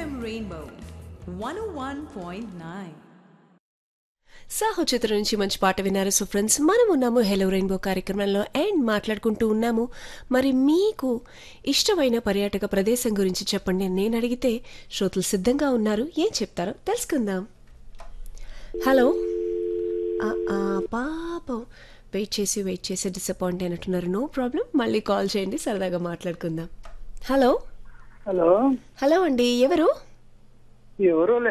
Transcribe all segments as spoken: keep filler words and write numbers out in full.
FM rainbow one ఓ one point nine. Saaho చిత్రం నుంచి మంచి పాట విన్నారు. సో ఫ్రెండ్స్, మనం ఉన్నాము హెలో రెయిన్బో కార్యక్రమంలో అండ్ మాట్లాడుకుంటూ ఉన్నాము. మరి మీకు ఇష్టమైన పర్యాటక ప్రదేశం గురించి చెప్పండి అని నేను అడిగితే శ్రోతలు సిద్ధంగా ఉన్నారు. ఏం చెప్తారో తెలుసుకుందాం. హలో. ఆ, ఆ, పాపం వెయిట్ చేసి వెయిట్ చేసి డిసప్పాయింట్ అయినట్టున్నారు. నో ప్రాబ్లం, మళ్ళీ కాల్ చేయండి, సరదాగా మాట్లాడుకుందాం. హలో. హలో హలో అండి, ఎవరు? ఎవరోలే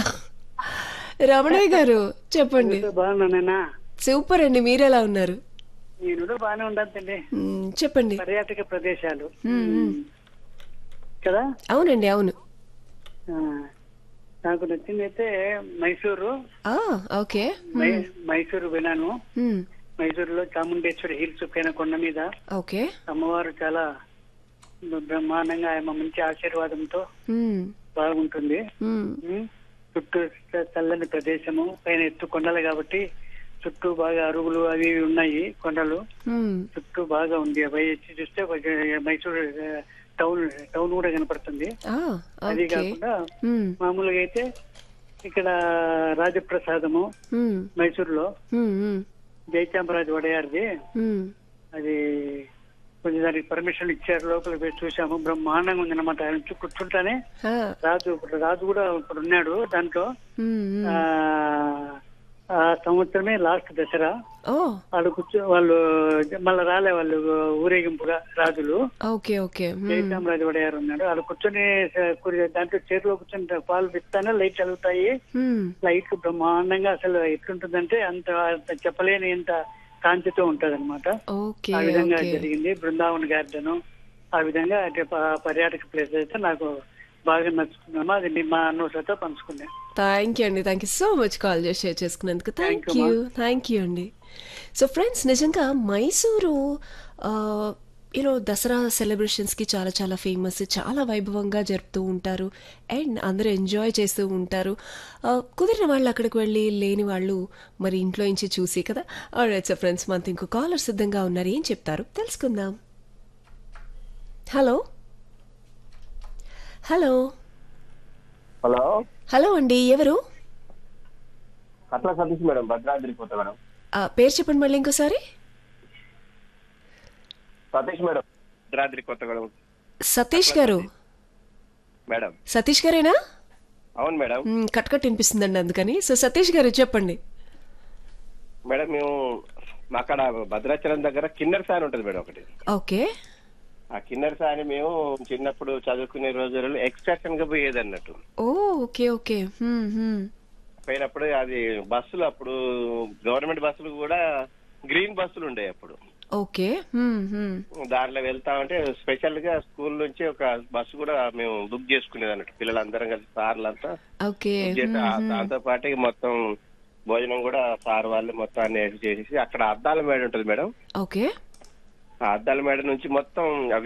రమణయ్య గారు చెప్పండి. బాగున్నానేనా? సూపర్ అండి, మీరెలా ఉన్నారు? నేను కూడా బాగానే ఉంటానండి. మ్మ్, చెప్పండి. పర్యాటక ప్రదేశాలు మ్మ్, మ్మ్. కదా. అవునండి, అవును. ఆ, నాకు నచ్చింది అయితే మైసూరు. ఆ, ఓకే. మై- మైసూరు విన్నాను. మ్మ్, మైసూరులో చాముండేశ్వరి హిల్స్ పైన కొండ మీద ఓకే. అమ్మవారు చాలా బ్రహ్మాండంగా ఆమె మంచి ఆశీర్వాదంతో మ్మ్, బాగుంటుంది. మ్మ్, ఉమ్, చుట్టూ చ- చల్లని ప్రదేశము, పైన ఎత్తు కొండలు కాబట్టి చుట్టూ బాగా అరుగులు అవి ఇవి ఉన్నాయి కొండలు. మ్మ్. చుట్టూ బాగా ఉంది. అవి వచ్చి చూస్తే కొంచెం మైసూరు ఆ, టౌన్ టౌన్ కూడా కనపడుతుంది. ఆ, అది ఓకే. కాకుండా మ్మ్, మామూలుగా అయితే ఇక్కడ రాజప్రసాదము మ్మ్, మైసూరులో మ్మ్, మ్మ్, జయచామరాజు వడయార్ది, మ్మ్. అది కొంచెం దానికి పర్మిషన్ ఇచ్చారు. లోపలికి పోయి చూసాము, బ్రహ్మాండంగా ఉంది అనమాట. ఆయన చుట్టూ కూర్చుంటానే ఆ, రాజు ఇప్పుడు రాజు కూడా ఇప్పుడు ఉన్నాడు దాంట్లో. మ్మ్, మ్మ్. ఆ ఆ సంవత్సరమే లాస్ట్ దసరా. ఓ, వాళ్ళు కూర్చో వాళ్ళు మళ్ళీ రాలే వాళ్ళు ఊరేగింపుగా రాజులు. Okay okay. మ్మ్, జయచామరాజు వడయారు ఉన్నాడు. వాళ్ళు కూర్చొని స- కూర్చో- దాంట్లో చేతిలో కూర్చొని పాలు పిస్తానే లైట్ వెలుగుతాయి. మ్మ్. లైట్ బ్రహ్మాండంగా అసలు ఎట్లుంటుందంటే అంత అంత చెప్పలేని ఇంత కాంతితో ఉంటది అనమాట. ఓకే ఆ విధంగా ఓకే. జరిగింది. బృందావన్ గార్డెన్ ఆ విధంగా అంటే ప- పర్యాటక ప్లేస్ అయితే నాకు బాగా నచ్చుతుందమ్మా. అది మీ- మా అన్నోసతో పంచుకున్నాను. థ్యాంక్ యూ అండి, thank you so much call చేసి షేర్ చేసుకున్నందుకు. Thank Thank you, you thank you అండి. సో ఫ్రెండ్స్, నిజంగా మైసూరు యూనో దసరా సెలబ్రేషన్స్కి చాలా చాలా ఫేమస్, చాలా వైభవంగా జరుపుతూ ఉంటారు అండ్ అందరూ ఎంజాయ్ చేస్తూ ఉంటారు. ఆ, కుదిరిన వాళ్ళు అక్కడికి వెళ్ళి, లేని వాళ్ళు మరి ఇంట్లో నుంచి చూసి కదా. ఆల్రైట్. సో ఫ్రెండ్స్, మనతో ఇంకో కాలర్ సిద్ధంగా ఉన్నారు. ఏం చెప్తారు తెలుసుకుందాం. హలో. హలో. హలో, హలో అండి, ఎవరు? కట్ల సతీష్ మేడం, భద్రాద్రి కొత్త మేడం. ఆ, పేరు చెప్పండి మళ్ళీ ఇంకోసారి. సతీష్ మేడం, భద్రాద్రి కొత్త మేడం. సతీష్ గారు. మేడం, సతీష్ గారేనా? అవును మేడం. మ్, కట్ కట్ వినిపిస్తుందండి అందుకని. సో సతీష్ గారు చెప్పండి. మేడం, మేము మా అక్కడ భద్రాచలం దగ్గర కిన్నెర సాని ఉంటుంది మేడం ఒకటి. ఓకే. ఆ కిన్నెర సాని మేము చిన్నప్పుడు చదువుకునే రోజులలో ఎక్స్కర్షన్ గా పోయేది అన్నట్టు. ఓ, ఓకే ఓకే. హ్మ్, హ్మ్. పోయినప్పుడు అది బస్సులు, అప్పుడు గవర్నమెంట్ బస్సులు కూడా గ్రీన్ బస్సులు ఉండే అప్పుడు. ఓకే. హ్మ్, హ్మ్. దాంట్లో వెళ్తా ఉంటే స్పెషల్ గా స్కూల్ నుంచి ఒక బస్సు కూడా మేము బుక్ చేసుకునేది అన్నట్టు, పిల్లలందరం కలిసి సార్లంతా ఓకే. బుక్ చేసి హ్మ్, ఆ- హ్మ్. దాంతో పాటు మొత్తం భోజనం కూడా సార్ వాళ్ళు మొత్తం అన్ని చేసేసి అక్కడ అద్దాల మేడ ఉంటుంది మేడం. ఓకే. ఆ అద్దాల మేడ నుంచి మొత్తం